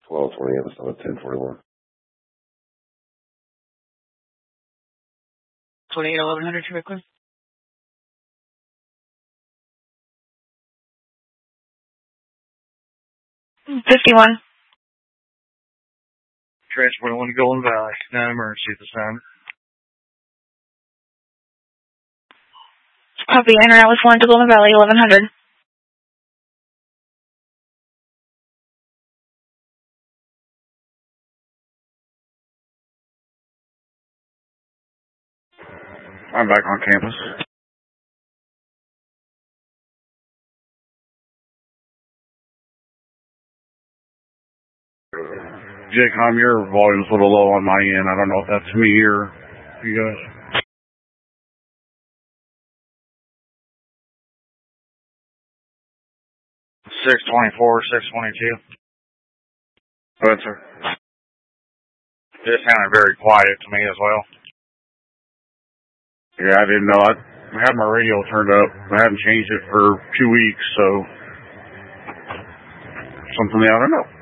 12:20 episode of 1041. 28-1100 Trevicklin. $51. Transport 1 to Golden Valley. Non-emergency at this time. Copy. Enter Alice 1 to Golden Valley, 1100. I'm back on campus. Jaycom, your volume's a little low on my end. I don't know if that's me or you guys. $624, $622. Go ahead, sir. It sounded very quiet to me as well. Yeah, I didn't know. I had my radio turned up. I hadn't changed it for 2 weeks, so something I don't know.